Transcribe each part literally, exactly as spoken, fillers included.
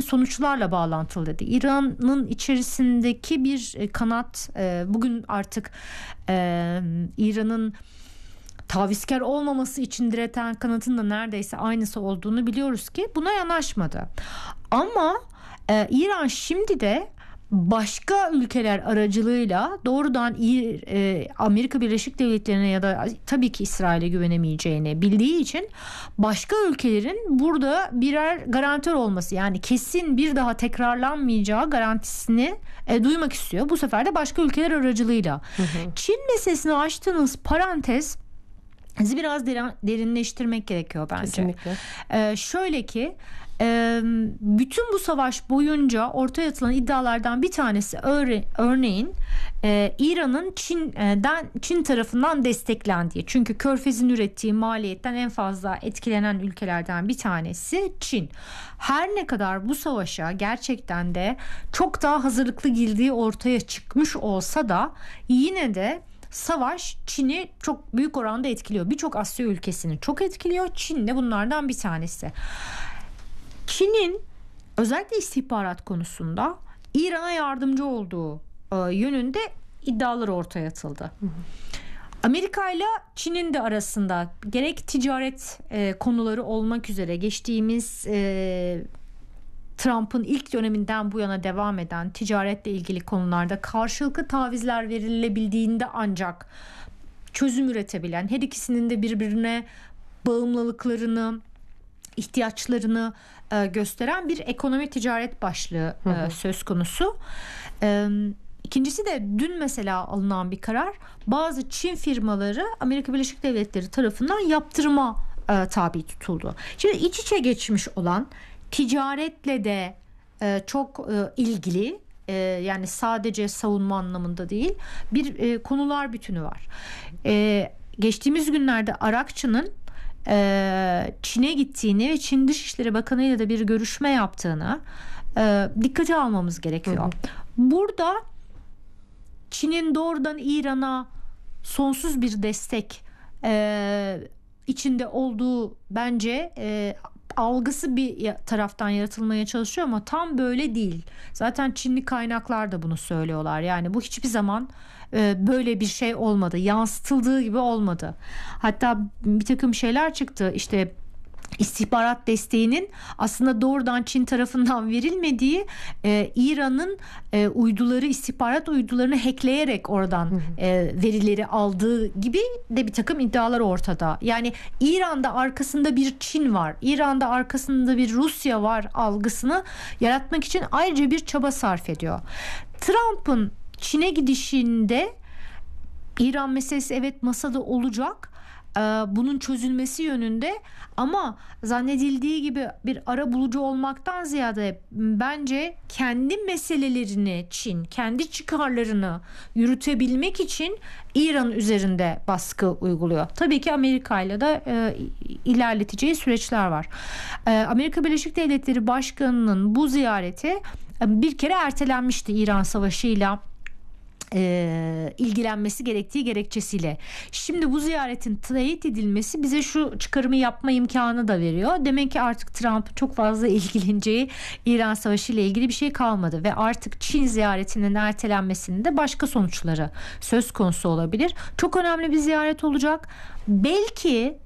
sonuçlarla bağlantılı dedi. İran'ın içerisindeki bir kanat e, bugün artık e, İran'ın tavizkar olmaması için direten kanatın da neredeyse aynısı olduğunu biliyoruz ki buna yanaşmadı. Ama e, İran şimdi de başka ülkeler aracılığıyla doğrudan e, Amerika Birleşik Devletleri'ne ya da tabii ki İsrail'e güvenemeyeceğini bildiği için başka ülkelerin burada birer garantör olması, yani kesin bir daha tekrarlanmayacağı garantisini e, duymak istiyor. Bu sefer de başka ülkeler aracılığıyla. Hı hı. Çin meselesini açtığınız parantez biraz derinleştirmek gerekiyor bence. Kesinlikle. Ee, şöyle ki e, bütün bu savaş boyunca ortaya atılan iddialardan bir tanesi örne- örneğin e, İran'ın Çin'den Çin tarafından desteklendiği. Çünkü Körfez'in ürettiği maliyetten en fazla etkilenen ülkelerden bir tanesi Çin. Her ne kadar bu savaşa gerçekten de çok daha hazırlıklı girdiği ortaya çıkmış olsa da yine de savaş Çin'i çok büyük oranda etkiliyor. Birçok Asya ülkesini çok etkiliyor. Çin de bunlardan bir tanesi. Çin'in özellikle istihbarat konusunda İran'a yardımcı olduğu e, yönünde iddialar ortaya atıldı. Hı hı. Amerika ile Çin'in de arasında gerek ticaret e, konuları olmak üzere geçtiğimiz e, Trump'ın ilk döneminden bu yana devam eden ticaretle ilgili konularda karşılıklı tavizler verilebildiğinde ancak çözüm üretebilen, her ikisinin de birbirine bağımlılıklarını, ihtiyaçlarını e, gösteren bir ekonomi ticaret başlığı e, hı hı. söz konusu. E, İkincisi de dün mesela alınan bir karar, bazı Çin firmaları Amerika Birleşik Devletleri tarafından yaptırıma e, tabi tutuldu. Şimdi iç içe geçmiş olan ticaretle de e, çok e, ilgili, e, yani sadece savunma anlamında değil bir e, konular bütünü var. E, geçtiğimiz günlerde Arakçı'nın e, Çin'e gittiğini ve Çin Dışişleri Bakanı ile de bir görüşme yaptığını e, dikkate almamız gerekiyor. Hı hı. Burada Çin'in doğrudan İran'a sonsuz bir destek e, içinde olduğu bence e, algısı bir taraftan yaratılmaya çalışıyor ama tam böyle değil. Zaten Çinli kaynaklar da bunu söylüyorlar. Yani bu hiçbir zaman e, böyle bir şey olmadı. Yansıtıldığı gibi olmadı. Hatta bir takım şeyler çıktı. İşte istihbarat desteğinin aslında doğrudan Çin tarafından verilmediği, e, İran'ın e, uyduları, istihbarat uydularını hackleyerek oradan e, verileri aldığı gibi de bir takım iddialar ortada. Yani İran'da arkasında bir Çin var, İran'da arkasında bir Rusya var algısını yaratmak için ayrıca bir çaba sarf ediyor. Trump'ın Çin'e gidişinde İran meselesi evet masada olacak, bunun çözülmesi yönünde, ama zannedildiği gibi bir arabulucu olmaktan ziyade bence kendi meselelerini, Çin kendi çıkarlarını yürütebilmek için İran üzerinde baskı uyguluyor. Tabii ki Amerika ile de e, ilerleteceği süreçler var. E, Amerika Birleşik Devletleri Başkanı'nın bu ziyareti e, bir kere ertelenmişti İran Savaşı'yla E, ilgilenmesi gerektiği gerekçesiyle. Şimdi bu ziyaretin teyit edilmesi bize şu çıkarımı yapma imkanı da veriyor. Demek ki artık Trump çok fazla ilgileneceği İran Savaşı ile ilgili bir şey kalmadı ve artık Çin ziyaretinin ertelenmesinin de başka sonuçları söz konusu olabilir. Çok önemli bir ziyaret olacak. Belki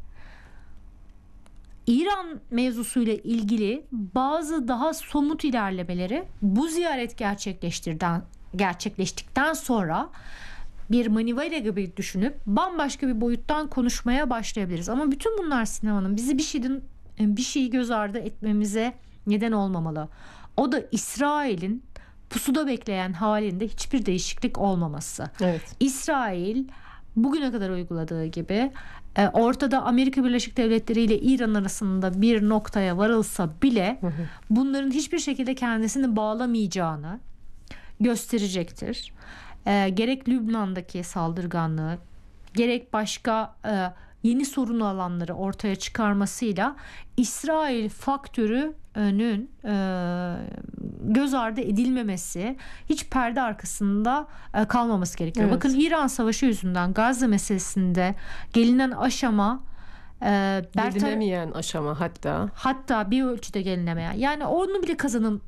İran mevzusuyla ilgili bazı daha somut ilerlemeleri bu ziyaret gerçekleştirden gerçekleştikten sonra bir manivela gibi düşünüp bambaşka bir boyuttan konuşmaya başlayabiliriz. Ama bütün bunlar sinemanın bizi bir şeyden bir şeyi göz ardı etmemize neden olmamalı. O da İsrail'in pusuda bekleyen halinde hiçbir değişiklik olmaması. Evet. İsrail bugüne kadar uyguladığı gibi ortada Amerika Birleşik Devletleri ile İran arasında bir noktaya varılsa bile hı hı. bunların hiçbir şekilde kendisini bağlamayacağını gösterecektir. E, gerek Lübnan'daki saldırganlığı, gerek başka e, yeni sorun alanları ortaya çıkarmasıyla İsrail faktörünün e, göz ardı edilmemesi, hiç perde arkasında e, kalmaması gerekiyor. Evet. Bakın İran Savaşı yüzünden Gazze meselesinde gelinen aşama, e, Gelinemeyen aşama hatta. Hatta bir ölçüde gelinemeyen. Yani onu bile kazanım